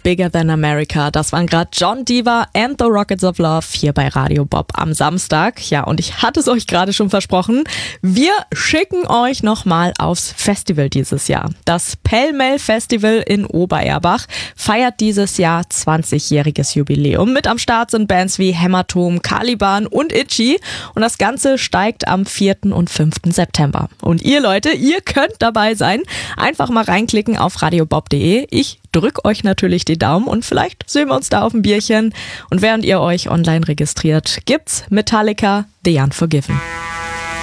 Bigger Than America. Das waren gerade John Diva and the Rockets of Love hier bei Radio Bob am Samstag. Ja, und ich hatte es euch gerade schon versprochen. Wir schicken euch nochmal aufs Festival dieses Jahr. Das Pell-Mell Festival in Obererbach feiert dieses Jahr 20-jähriges Jubiläum. Mit am Start sind Bands wie Hämatom, Caliban und Itchy. Und das Ganze steigt am 4. und 5. September. Und ihr Leute, ihr könnt dabei sein. Einfach mal reinklicken auf radiobob.de. Ich drück euch natürlich die Daumen und vielleicht sehen wir uns da auf ein Bierchen. Und während ihr euch online registriert, gibt's Metallica The Unforgiven.